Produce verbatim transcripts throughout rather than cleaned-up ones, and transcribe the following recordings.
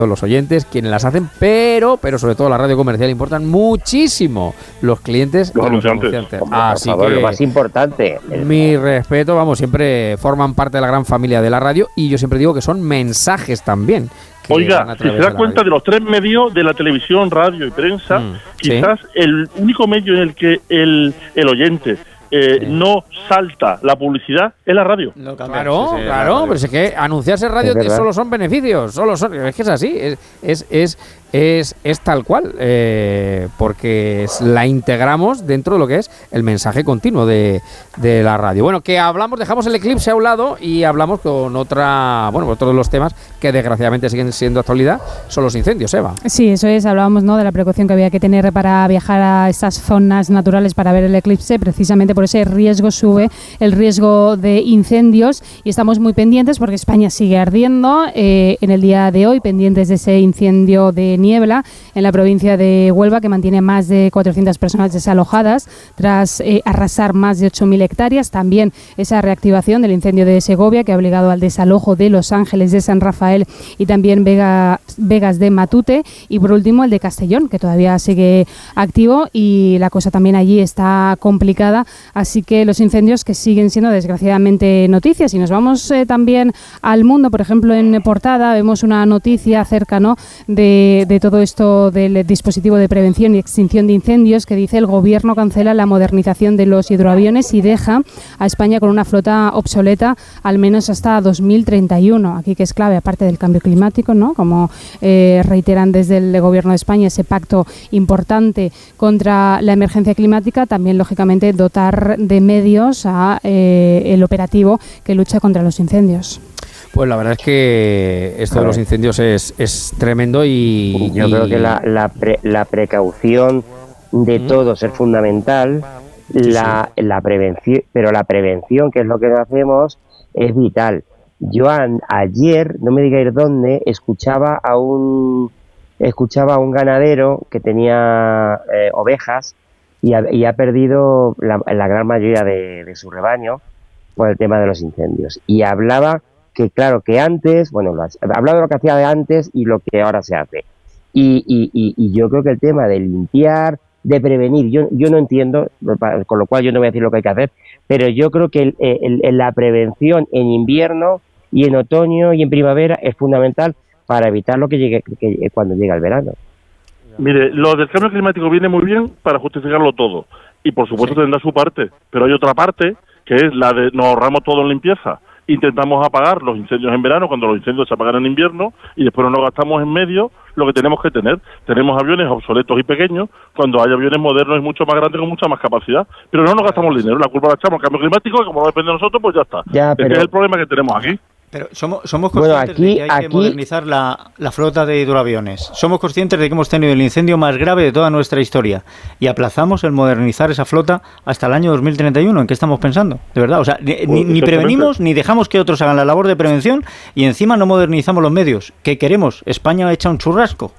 los oyentes, quienes las hacen, pero pero sobre todo la radio comercial importan muchísimo los clientes los y los anunciantes. anunciantes. Hombre, Así por favor, que lo más importante. mi respeto, vamos, siempre forman parte de la gran familia de la radio y yo siempre digo que son mensajes también. Oiga, si se da cuenta radio. de los tres medios de la televisión, radio y prensa, mm, quizás ¿sí? el único medio en el que el, el oyente Eh, sí. no salta la publicidad es la radio. No, claro, sí, sí, claro, radio. Pero es que anunciarse en radio es solo son beneficios, solo son, es que es así, es es es, es, es tal cual, eh, porque es, la integramos dentro de lo que es el mensaje continuo de, de la radio. Bueno, que hablamos, dejamos el eclipse a un lado y hablamos con otra, bueno, otro de los temas que desgraciadamente siguen siendo actualidad, son los incendios, Eva. Sí, eso es, hablábamos, ¿no?, de la precaución que había que tener para viajar a estas zonas naturales para ver el eclipse, precisamente por ese riesgo sube el riesgo de incendios y estamos muy pendientes porque España sigue ardiendo. Eh, en el día de hoy, pendientes de ese incendio de niebla en la provincia de Huelva que mantiene más de cuatrocientas personas desalojadas tras eh, arrasar más de ocho mil hectáreas. También esa reactivación del incendio de Segovia que ha obligado al desalojo de Los Ángeles, de San Rafael y también Vega, Vegas de Matute. Y por último el de Castellón, que todavía sigue activo y la cosa también allí está complicada. Así que los incendios que siguen siendo desgraciadamente noticias. Y nos vamos eh, también al mundo, por ejemplo, en portada vemos una noticia acerca, ¿no?, de, de todo esto del dispositivo de prevención y extinción de incendios que dice el gobierno cancela la modernización de los hidroaviones y deja a España con una flota obsoleta al menos hasta dos mil treinta y uno. Aquí que es clave, aparte del cambio climático, ¿no?, como eh, reiteran desde el gobierno de España, ese pacto importante contra la emergencia climática, también lógicamente dotar de medios a eh, el operativo que lucha contra los incendios. Pues la verdad es que esto de los incendios es, es tremendo y... Yo y... creo que la, la, pre, la precaución de ¿Mm? todos es fundamental, la, sí. la prevención, pero la prevención, que es lo que hacemos, es vital. Yo a, ayer, no me digáis dónde, escuchaba a un escuchaba a un ganadero que tenía eh, ovejas y ha, y ha perdido la, la gran mayoría de, de su rebaño por el tema de los incendios. Y hablaba que, claro, que antes, bueno, lo, hablaba de lo que hacía de antes y lo que ahora se hace. Y, y, y, y yo creo que el tema de limpiar, de prevenir, yo, yo no entiendo, con lo cual yo no voy a decir lo que hay que hacer, pero yo creo que el, el, el, la prevención en invierno y en otoño y en primavera es fundamental para evitar lo que llegue que, cuando llega el verano. Mire, lo del cambio climático viene muy bien para justificarlo todo y por supuesto sí. tendrá su parte, pero hay otra parte que es la de nos ahorramos todo en limpieza, intentamos apagar los incendios en verano cuando los incendios se apagan en invierno y después no nos gastamos en medio lo que tenemos que tener. Tenemos aviones obsoletos y pequeños cuando hay aviones modernos y mucho más grandes con mucha más capacidad, pero no nos gastamos dinero, la culpa la echamos al cambio climático y como no depende de nosotros pues ya está. Ya, pero... Ese es el problema que tenemos aquí. Pero somos, somos conscientes bueno, aquí, de que hay aquí... que modernizar la, la flota de hidroaviones. Somos conscientes de que hemos tenido el incendio más grave de toda nuestra historia y aplazamos el modernizar esa flota hasta el año dos mil treinta y uno. ¿En qué estamos pensando? De verdad, o sea, ni, ni, ni prevenimos ni dejamos que otros hagan la labor de prevención y encima no modernizamos los medios. ¿Qué queremos? ¿España echa un churrasco?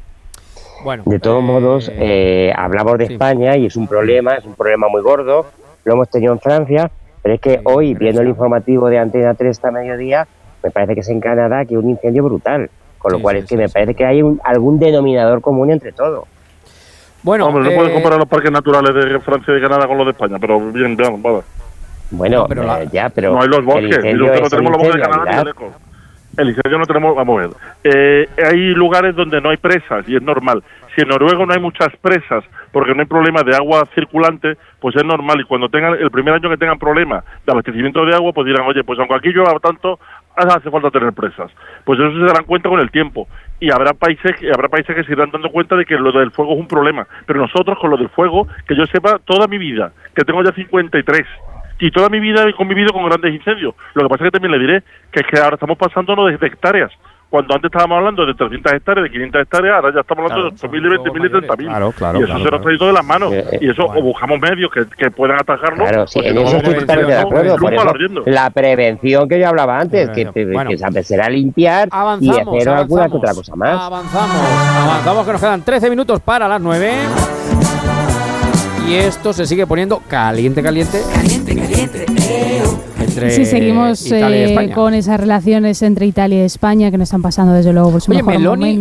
Bueno, de todos eh... modos, eh, hablamos de sí. España y es un problema, es un problema muy gordo. Lo hemos tenido en Francia. Pero es que hoy, viendo el informativo de Antena tres esta mediodía, me parece que es en Canadá que un incendio brutal. Con lo sí, cual sí, es que sí, me sí. parece que hay un, algún denominador común entre todo. Bueno, Hombre, no eh... puedes comparar los parques naturales de Francia y de Canadá con los de España, pero bien, bien, vale. Bueno, no, pero la... eh, ya, pero... No hay los bosques, y los que no tenemos los bosques de Canadá ni de lejos. El incendio no tenemos, vamos a ver. Eh, hay lugares donde no hay presas y es normal. Si en Noruega no hay muchas presas porque no hay problema de agua circulante, pues es normal. Y cuando tengan el primer año que tengan problemas de abastecimiento de agua, pues dirán, oye, pues aunque aquí llueva tanto, hace falta tener presas. Pues eso se darán cuenta con el tiempo. Y habrá países, habrá países que se irán dando cuenta de que lo del fuego es un problema. Pero nosotros con lo del fuego, que yo sepa toda mi vida, que tengo ya cincuenta y tres, y toda mi vida he convivido con grandes incendios. Lo que pasa es que también le diré que es que ahora estamos pasándonos de hectáreas. Cuando antes estábamos hablando de trescientas hectáreas, de quinientas hectáreas, ahora ya estamos hablando claro, de ocho mil, veinte mil y treinta mil. Claro, claro, y eso claro, se nos ha traído de las manos. Eh, y eso, bueno. o buscamos medios que, que puedan atajarlo. Claro, sí, en eso estoy totalmente de acuerdo. Por eso, la prevención que yo hablaba antes, que, bueno, que será limpiar avanzamos, y hacer avanzamos, alguna que otra cosa más. Avanzamos, avanzamos, que nos quedan trece minutos para las nueve. Y esto se sigue poniendo caliente, caliente. Caliente, caliente, eh, entre sí, seguimos Italia y eh, España. con esas relaciones entre Italia y España que nos están pasando desde luego por su Oye, mejor Meloni, momento.